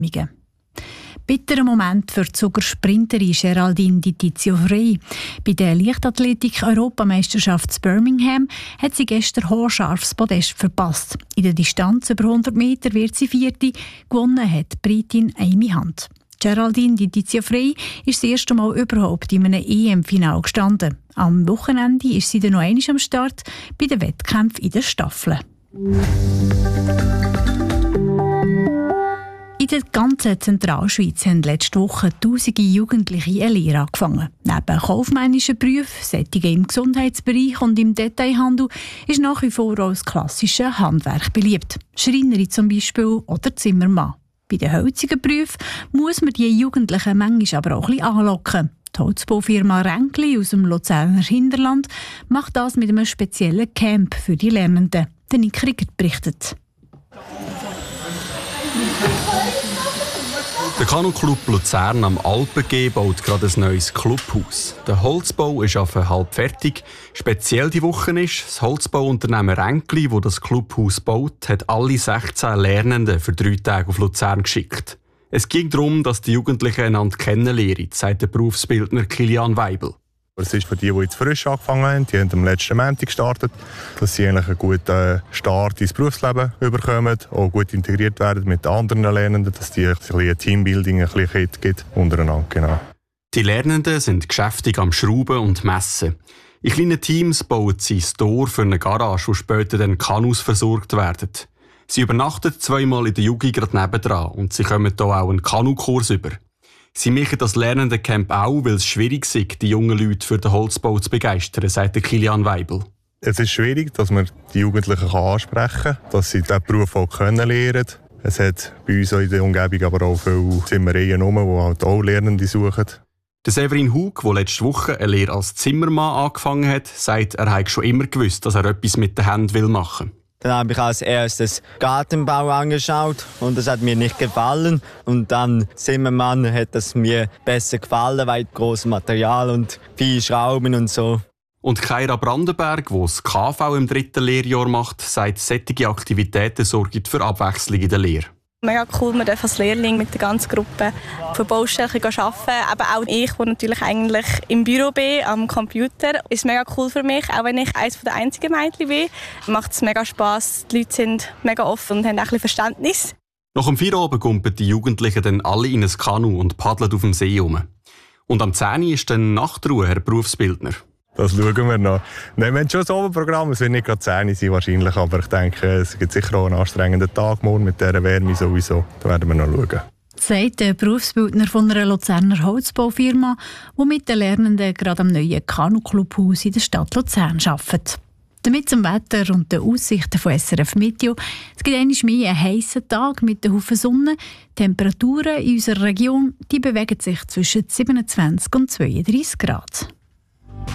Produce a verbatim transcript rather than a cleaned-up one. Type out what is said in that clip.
Bitterer Moment für die Zuckersprinterin Geraldine Di Tizio Frey. Bei der Leichtathletik-Europameisterschaft in Birmingham hat sie gestern haarscharfes Podest verpasst. In der Distanz über hundert Meter wird sie Vierte. Gewonnen hat die Britin Amy Hunt. Geraldine Di Tizio Frey ist das erste Mal überhaupt in einem E M-Final gestanden. Am Wochenende ist sie dann noch einmal am Start bei den Wettkämpfen in den Staffeln. In der ganzen Zentralschweiz haben letzte Woche tausende Jugendliche eine Lehre angefangen. Neben kaufmännischen Berufen, Sättigen im Gesundheitsbereich und im Detailhandel ist nach wie vor auch das klassische Handwerk beliebt. Schreinerin zum Beispiel oder Zimmermann. Bei den holzigen Berufen muss man die Jugendlichen manchmal aber auch ein bisschen anlocken. Die Holzbaufirma Ränkli aus dem Luzerner Hinterland macht das mit einem speziellen Camp für die Lernenden. Der Nick Rickert berichtet. Der Kanuclub Luzern am Alpengee baut gerade ein neues Clubhaus. Der Holzbau ist auf halb fertig. Speziell die Woche ist, das Holzbauunternehmen Ränkli, das das Clubhaus baut, hat alle sechzehn Lernenden für drei Tage auf Luzern geschickt. Es ging darum, dass die Jugendlichen einander kennenlernen, sagt der Berufsbildner Kilian Weibel. Es ist für die, die jetzt frisch angefangen haben, die haben am letzten Montag gestartet, dass sie eigentlich einen guten Start ins Berufsleben bekommen, auch gut integriert werden mit den anderen Lernenden, dass die ein bisschen Teambuilding, ein bisschen gibt untereinander. Genau. Die Lernenden sind geschäftig am Schrauben und Messen. In kleinen Teams bauen sie ein Tor für eine Garage, wo später dann Kanus versorgt werden. Sie übernachten zweimal in der Jugend gerade nebendran und sie kommen hier auch einen Kanukurs über. Sie machen das Lernendencamp auch, weil es schwierig ist, die jungen Leute für den Holzbau zu begeistern, sagt Kilian Weibel. Es ist schwierig, dass man die Jugendlichen ansprechen kann, dass sie diesen Beruf auch lernen können. Es hat bei uns in der Umgebung aber auch viele Zimmereien herum, die halt auch Lernende suchen. Der Severin Hug, der letzte Woche eine Lehre als Zimmermann angefangen hat, sagt, er habe schon immer gewusst, dass er etwas mit den Händen machen will. Dann habe ich als erstes Gartenbau angeschaut und das hat mir nicht gefallen. Und dann Zimmermann hat es mir besser gefallen, weil großes Material und viele Schrauben und so. Und Kaira Brandenberg, die das K V im dritten Lehrjahr macht, sagt, solche Aktivitäten sorgen für Abwechslung in der Lehre. Mega cool, man darf als Lehrling mit der ganzen Gruppe von Baustellen arbeiten. Aber auch ich, der natürlich eigentlich im Büro bin, am Computer, ist mega cool für mich. Auch wenn ich eines der einzigen Mädchen bin, macht es mega Spass. Die Leute sind mega offen und haben auch ein bisschen Verständnis. Nach dem Feierabend gumpen die Jugendlichen dann alle in ein Kanu und paddeln auf dem See herum. Und am zehn Uhr ist dann Nachtruhe, Herr Berufsbildner. Das schauen wir noch. Nein, wir haben schon ein Oberprogramm. Es wird nicht gerade zehn Uhr sein wahrscheinlich, aber ich denke, es gibt sicher auch einen anstrengenden Tag morgen mit dieser Wärme sowieso. Da werden wir noch schauen. Sagt der Berufsbildner von einer Luzerner Holzbaufirma, die mit den Lernenden gerade am neuen Kanu-Clubhaus in der Stadt Luzern arbeitet. Damit zum Wetter und den Aussichten von S R F Meteo. Es gibt einmal mehr einen heissen Tag mit einem Haufen Sonne. Die Temperaturen in unserer Region die bewegen sich zwischen siebenundzwanzig und zweiunddreissig Grad.